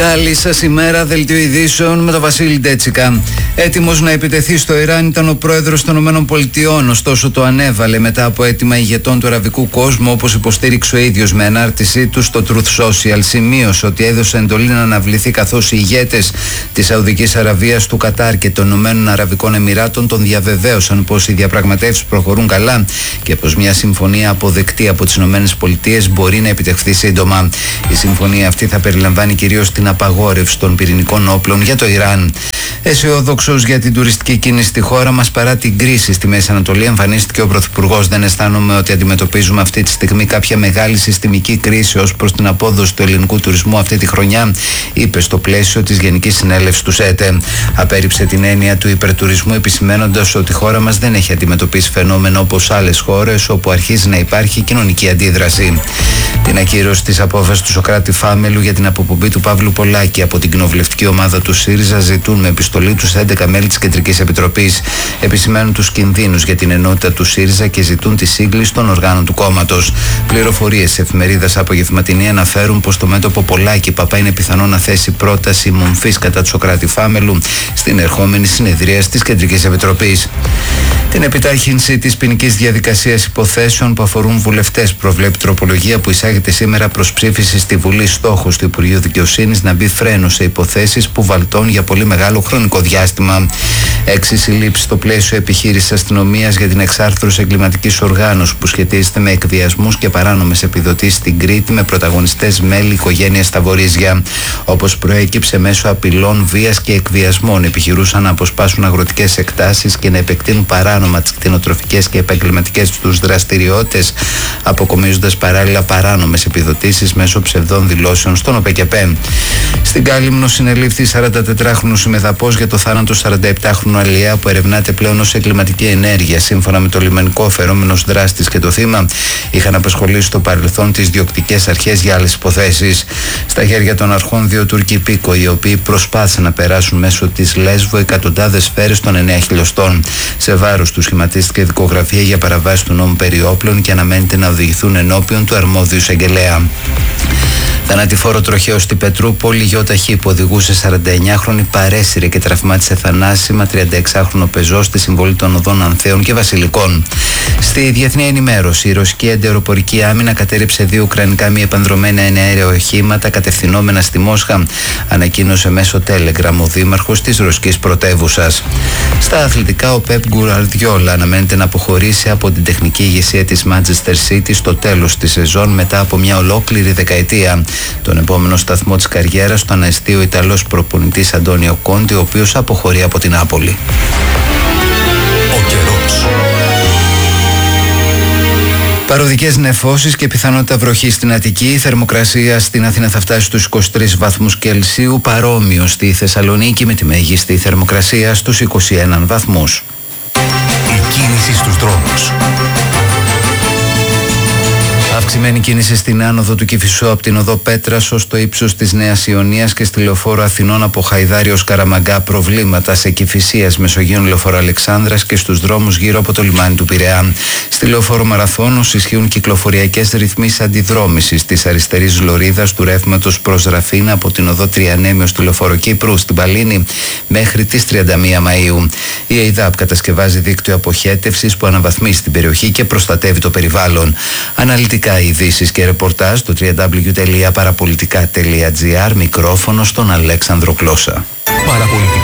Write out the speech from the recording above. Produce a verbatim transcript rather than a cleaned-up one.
Καλή σας ημέρα, δελτίο ειδήσεων με τον Βασίλη Ντέτσικα. Έτοιμος να επιτεθεί στο Ιράν ήταν ο πρόεδρος των ΗΠΑ, ωστόσο το ανέβαλε μετά από αίτημα ηγετών του αραβικού κόσμου, όπως υποστήριξε ο ίδιος με ανάρτησή του στο Truth Social. Σημείωσε ότι έδωσε εντολή να αναβληθεί, καθώς οι ηγέτες της Σαουδικής Αραβίας, του Κατάρ και των Ηνωμένων Αραβικών Εμιράτων τον διαβεβαίωσαν πως οι διαπραγματεύσεις προχωρούν καλά και πως μια συμφωνία αποδεκτή από τις ΗΠΑ μπορεί να επιτευχθεί σύντομα. Η συμφωνία αυτή θα περιλαμβάνει κυρίως την απαγόρευση των πυρηνικών όπλων για το Ιράν. Αισιόδοξος για την τουριστική κίνηση στη χώρα μας παρά την κρίση στη Μέση Ανατολή, εμφανίστηκε ο Πρωθυπουργός. Δεν αισθάνομαι ότι αντιμετωπίζουμε αυτή τη στιγμή κάποια μεγάλη συστημική κρίση ως προς την απόδοση του ελληνικού τουρισμού αυτή τη χρονιά, είπε στο πλαίσιο της Γενικής Συνέλευσης του ΣΕΤΕ. Απέρριψε την έννοια του υπερτουρισμού, επισημαίνοντας ότι η χώρα μας δεν έχει αντιμετωπίσει φαινόμενο όπως άλλες χώρες, όπου αρχίζει να υπάρχει κοινωνική αντίδραση. Την ακύρωση της απόφασης του Σωκράτη Φάμελου για την αποπομπή του Παύλου Πολάκη από την κοινοβουλευτική ομάδα του ΣΥΡΙΖΑ ζητούν με επιστολή τους έντεκα μέλη της Κεντρικής Επιτροπής. Επισημαίνουν τους κινδύνους για την ενότητα του ΣΥΡΙΖΑ και ζητούν τη σύγκληση των οργάνων του κόμματος. Πληροφορίες της εφημερίδας Απογευματινή αναφέρουν πως το μέτωπο Πολάκη Παπά είναι πιθανό να θέσει πρόταση μομφής κατά του Σωκράτη Φάμελου στην ερχόμενη συνεδρία της Κεντρικής Επιτροπής. Την επιτάχυνση της ποινικής διαδικασίας υποθέσεων που αφορούν βουλευτές προβλέπει τροπολογία που εισάγεται σήμερα προς ψήφιση στη Βουλή. Στόχος του Υπουργείου Δικαιοσύνης να μπει φρένο σε υποθέσεις που βαλτώνουν για πολύ μεγάλο χρονικό διάστημα. Έξι συλλήψεις στο πλαίσιο επιχείρησης αστυνομίας για την εξάρθρωση εγκληματικής οργάνωσης που σχετίζεται με εκβιασμούς και παράνομες επιδοτήσεις στην Κρήτη, με πρωταγωνιστές μέλη οικογένειας Σταβορίζια. Όπως προέκυψε, μέσω απειλών, βίας και εκβιασμών επιχειρούσαν να αποσπάσουν αγροτικές εκτάσεις και να επεκτείνουν παράνομα τις κτηνοτροφικές και επαγγελματικές τους δραστηριότητες, αποκομίζοντας παράλληλα παράνομες επιδοτήσεις μέσω ψευδών δηλώσεων στον ΟΠΕΚΕΠΕ. Στην Κάλυμνο συνελήφθη σαραντατετράχρονος ημεδαπός για το θάνατο σαρανταεπτάχρονου αλλιέα που ερευνάται πλέον ως εγκληματική ενέργεια. Σύμφωνα με το λιμενικό, ο φερόμενος δράστης και το θύμα είχαν απασχολήσει στο παρελθόν τις διοκτικές αρχές για άλλες υποθέσεις. Στα χέρια των αρχών δύο Τούρκοι υπήκοοι, οι οποίοι προσπάθησαν να περάσουν μέσω της Λέσβου εκατοντάδες σφαίρες των εννέα χιλιοστών. Σε βάρος του σχηματίστηκε δικογραφία για παραβάση του νόμου περί όπλων και αναμένεται να οδηγηθούν ενώπιον του αρμόδιου εισαγγελέα. Θανατηφόρο τροχαίο στην Πετρούπολη, γιοταχή που οδηγούσε σαρανταεννιάχρονη παρέσυρε και τραυμάτισε θανάσιμα τριανταεξάχρονο πεζό στη συμβολή των οδών Ανθέων και Βασιλικών. Στη διεθνή ενημέρωση, η ρωσική αντιαεροπορική άμυνα κατέριψε δύο ουκρανικά μη επανδρομένα εναέρια οχήματα κατευθυνόμενα στη Μόσχα, ανακοίνωσε μέσω Telegram ο δήμαρχος της ρωσικής πρωτεύουσας. Στα αθλητικά, ο Πεπ Γκουαρδιόλα αναμένεται να αποχωρήσει από την τεχνική ηγεσία της Manchester City στο τέλος της σεζόν μετά από μια ολόκληρη δεκαετία. Τον επόμενο σταθμό της καριέρας το αναστεί ο Ιταλός προπονητής Αντώνιο Κόντε, ο οποίος αποχωρεί από την Νάπολη. Ο καιρός. Παροδικές νεφώσεις και πιθανότητα βροχής στην Αττική. Η θερμοκρασία στην Αθήνα θα φτάσει στους είκοσι τρεις βαθμούς Κελσίου, παρόμοιο στη Θεσσαλονίκη με τη μέγιστη θερμοκρασία στους είκοσι ένα βαθμούς. Η κίνηση στους δρόμους. Αυξημένη κίνηση στην άνοδο του Κηφισού από την οδό Πέτρας ως το ύψος της Νέας Ιωνίας και στη λεωφόρο Αθηνών από Χαϊδάρη ως Καραμαγκά. Προβλήματα σε Κηφισίας, Μεσογείων, λεωφόρο Αλεξάνδρας και στους δρόμους γύρω από το λιμάνι του Πειραιά. Στη λεωφόρο Μαραθώνος ισχύουν κυκλοφοριακές ρυθμίσεις αντιδρόμησης της αριστερής λωρίδας του ρεύματος προς Ραφίνα από την οδό Τριανέμιο στη λεωφόρο Κύπρου στην Παλίνη μέχρι τις τριάντα μία Μαΐου. Η ΕΙΔΑΠ κατασκευάζει δίκτυο αποχέτευσης που αναβαθμίζει την περιοχή και προστατεύει το περιβάλλον. Αναλυτικά ειδήσεις και ρεπορτάζ στο double-u double-u double-u τελεία παραπολιτικά τελεία τζι άρ. Μικρόφωνο στον Αλέξανδρο Κλώσσα.